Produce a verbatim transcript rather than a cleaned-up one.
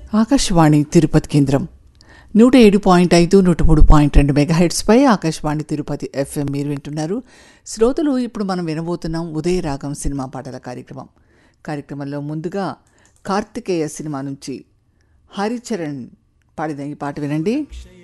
ఆకాశవాణి తిరుపతి కేంద్రం నూట ఏడు పాయింట్ ఐదు నూట మూడు పాయింట్ రెండు మెగాహెట్స్పై ఆకాశవాణి తిరుపతి ఎఫ్ఎం మీరు వింటున్నారు. శ్రోతలు, ఇప్పుడు మనం వినబోతున్నాం ఉదయరాగం సినిమా పాటల కార్యక్రమం. కార్యక్రమంలో ముందుగా కార్తికేయ సినిమా నుంచి హరిచరణ్ పాడిన ఈ పాట వినండి.